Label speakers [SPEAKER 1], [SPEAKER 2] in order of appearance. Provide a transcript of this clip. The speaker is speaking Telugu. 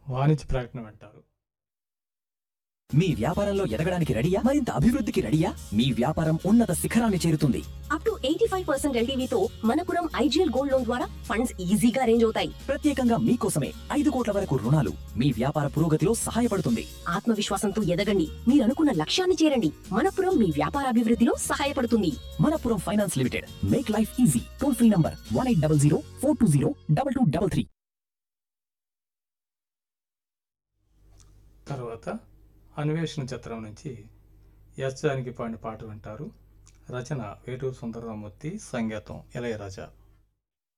[SPEAKER 1] వాణిజ్య ప్రకటన వింటారు.
[SPEAKER 2] మీ వ్యాపారంలో ఎదగడానికి రెడీయా? మరింత అభివృద్ధికి రెడీయా? మీ వ్యాపారం ఉన్నత శిఖరాన్ని చేరుతుంది.
[SPEAKER 3] Up to 85% ఎల్టీవీతో Manappuram IGL gold loan ద్వారా ఫండ్స్ ఈజీగా అరేంజ్ అవుతాయి.
[SPEAKER 2] ప్రత్యేకంగా మీకోసమే 5 కోట్ల వరకు రుణాలు మీ వ్యాపార పురోగతిలో సహాయపడుతుంది.
[SPEAKER 3] ఆత్మవిశ్వాసంతో ఎదగండి, మీరు అనుకున్న లక్ష్యాన్ని చేరండి. మనపురం మీ వ్యాపార అభివృద్ధిలో సహాయపడుతుంది.
[SPEAKER 2] Manappuram finance limited, make life easy. Toll free number 1800 420 2233.
[SPEAKER 1] తర్వాత అన్వేషణ చిత్రం నుంచి ఎస్ జానకి పాడిన పాట వింటారు. రచన వేటూరు సుందరరామూర్తి, సంగీతం ఇళయరాజా.